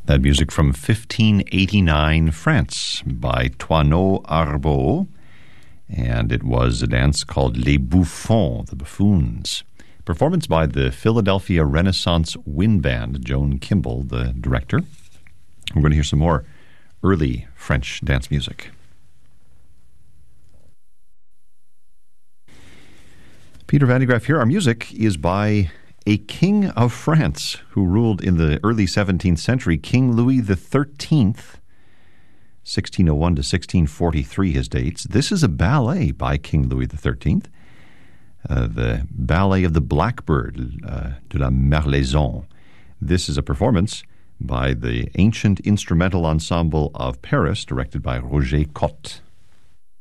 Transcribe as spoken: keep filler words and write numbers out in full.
That music from fifteen eighty-nine, France, by Toineau Arbeau, and it was a dance called Les Bouffons, the Buffoons. Performance by the Philadelphia Renaissance Wind Band, Joan Kimball, the director. We're going to hear some more early French dance music. Peter Van de Graaff here. Our music is by a king of France who ruled in the early seventeenth century, King Louis the thirteenth, sixteen oh one to sixteen forty-three, his dates. This is a ballet by King Louis the thirteenth, uh, the Ballet of the Blackbird, uh, de la Merlaison. This is a performance by the Ancient Instrumental Ensemble of Paris, directed by Roger Cotte.